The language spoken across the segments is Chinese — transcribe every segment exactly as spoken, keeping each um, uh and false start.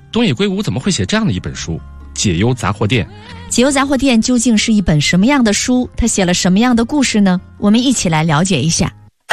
东野圭吾怎么会写这样的一本书《解忧杂货店》？ 解忧杂货店究竟是一本什么样的书？他写了什么样的故事呢？我们一起来了解一下。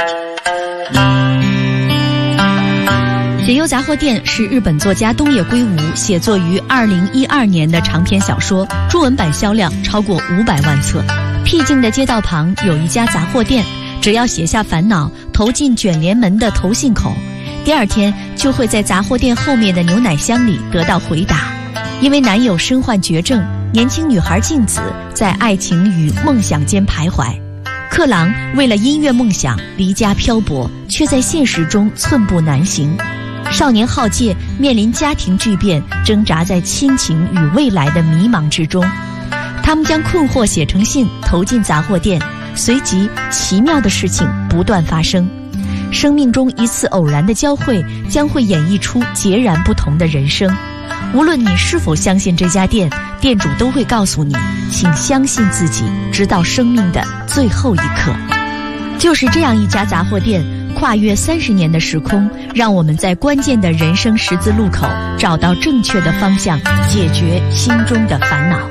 解忧杂货店是日本作家东野圭吾写作于二零一二年的长篇小说，中文版销量超过五百万册。僻静的街道旁有一家杂货店，只要写下烦恼，投进卷帘门的投信口，第二天就会在杂货店后面的牛奶箱里得到回答。因为男友身患绝症，年轻女孩静子在爱情与梦想间徘徊。克郎为了音乐梦想离家漂泊，却在现实中寸步难行。少年浩介面临家庭巨变，挣扎在亲情与未来的迷茫之中。他们将困惑写成信，投进杂货店，随即奇妙的事情不断发生。生命中一次偶然的交汇，将会演绎出截然不同的人生。无论你是否相信这家店，店主都会告诉你，请相信自己，直到生命的最后一刻。就是这样一家杂货店，跨越三十年的时空，让我们在关键的人生十字路口找到正确的方向，解决心中的烦恼。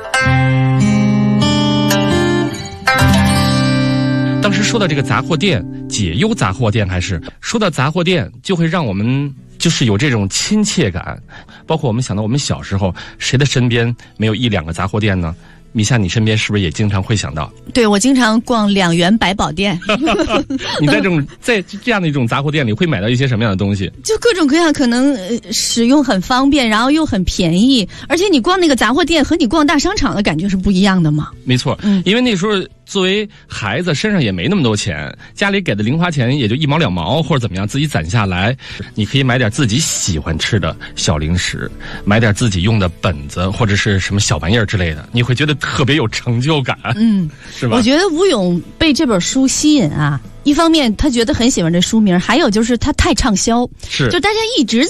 当时说到这个杂货店，解忧杂货店，还是说到杂货店，就会让我们就是有这种亲切感。包括我们想到我们小时候，谁的身边没有一两个杂货店呢？米夏，你身边是不是也经常会想到？ 对，我经常逛两元百宝店。 你在这种在这样的一种杂货店里会买到一些什么样的东西？ 就各种各样，可能、呃、使用很方便，然后又很便宜，而且你逛那个杂货店和你逛大商场的感觉是不一样的嘛。 没错，嗯，因为那时候作为孩子身上也没那么多钱，家里给的零花钱也就一毛两毛或者怎么样，自己攒下来，你可以买点自己喜欢吃的小零食，买点自己用的本子或者是什么小玩意儿之类的，你会觉得特别有成就感，嗯，是吧？ 我觉得吴勇被这本书吸引啊，一方面他觉得很喜欢这书名，还有就是他太畅销， 是， 就大家一直